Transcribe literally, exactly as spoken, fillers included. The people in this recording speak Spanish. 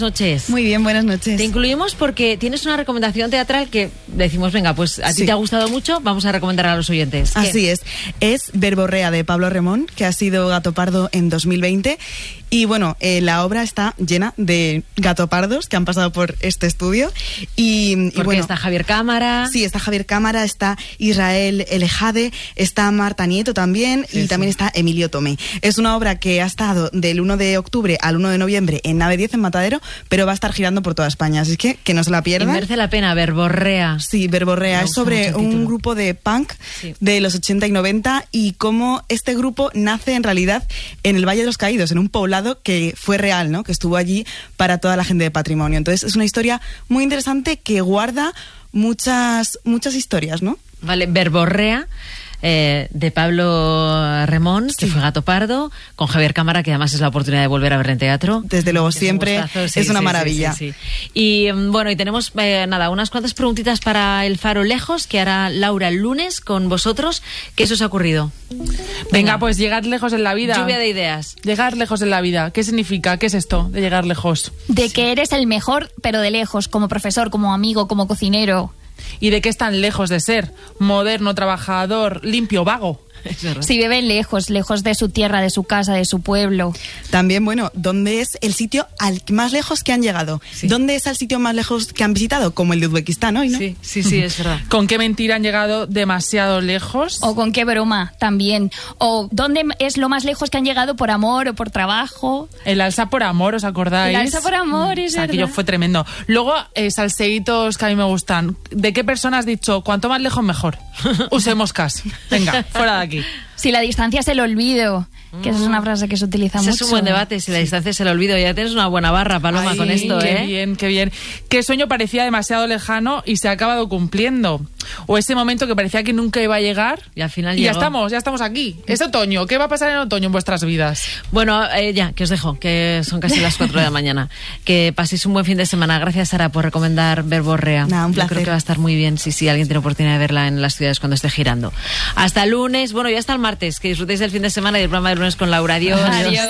Noches. Muy bien, buenas noches. Te incluimos porque tienes una recomendación teatral que decimos, venga, pues a ti sí. te ha gustado mucho, vamos a recomendar a los oyentes. Así es, es Verborrea de Pablo Remón, que ha sido Gatopardo en dos mil veinte. Y bueno, eh, la obra está llena de gatopardos que han pasado por este estudio. Y, y Porque bueno, está Javier Cámara. Sí, está Javier Cámara, está Israel Elejade, está Marta Nieto también, sí, y sí. también está Emilio Tomé. Es una obra que ha estado del uno de octubre al uno de noviembre en Nave diez en Matadero, pero va a estar girando por toda España, así que que no se la pierdan. Y merece la pena, Verborrea. Sí, Verborrea. Es sobre un grupo de punk sí. de los ochenta y noventa y cómo este grupo nace en realidad en el Valle de los Caídos, en un poblado que fue real, ¿no? Que estuvo allí para toda la gente de patrimonio. Entonces es una historia muy interesante que guarda muchas, muchas historias, ¿no? Vale, Verborrea. Eh, de Pablo Remón, que sí. fue Gatopardo, con Javier Cámara, que además es la oportunidad de volver a ver en teatro. Desde luego, siempre es, sí, es una sí, maravilla. Sí, sí, sí. Y bueno, y tenemos eh, nada, unas cuantas preguntitas para el Faro Lejos, que hará Laura el lunes con vosotros. ¿Qué se os ha ocurrido? Venga, Venga, pues llegar lejos en la vida. Lluvia de ideas. Llegar lejos en la vida. ¿Qué significa? ¿Qué es esto de llegar lejos? De que eres el mejor, pero de lejos, como profesor, como amigo, como cocinero. ¿Y de qué están lejos de ser? Moderno, trabajador, limpio, vago. Si viven lejos, lejos de su tierra, de su casa, de su pueblo. También, bueno, ¿dónde es el sitio al más lejos que han llegado? Sí. ¿Dónde es el sitio más lejos que han visitado? Como el de Uzbekistán hoy, ¿no? Sí, sí, sí, es verdad. ¿Con qué mentira han llegado demasiado lejos? O con qué broma también. O ¿dónde es lo más lejos que han llegado por amor o por trabajo? El alza por amor, ¿os acordáis? El alza por amor, es o sea, verdad. Aquello fue tremendo. Luego, eh, salseitos que a mí me gustan. ¿De qué persona has dicho, cuanto más lejos mejor? Usemos cas. Venga, fuera de aquí. Si la distancia es el olvido, que esa es una frase que se utiliza Ese mucho. Es un buen debate, si la distancia es el olvido. Ya tienes una buena barra, Paloma, Ay, con esto, qué ¿eh? Qué bien, qué bien. ¿Qué sueño parecía demasiado lejano y se ha acabado cumpliendo? O ese momento que parecía que nunca iba a llegar y al final y llegó. ya estamos, ya estamos aquí. Es otoño. ¿Qué va a pasar en otoño en vuestras vidas? Bueno, eh, ya, que os dejo, que son casi las cuatro de la mañana. Que paséis un buen fin de semana. Gracias, Sara, por recomendar Verborrea. Nah, un placer. Yo creo que va a estar muy bien si sí, alguien tiene oportunidad de verla en las ciudades cuando esté girando. Hasta el lunes, bueno, ya hasta el martes. Que disfrutéis del fin de semana y el programa de lunes con Laura. Adiós. Adiós.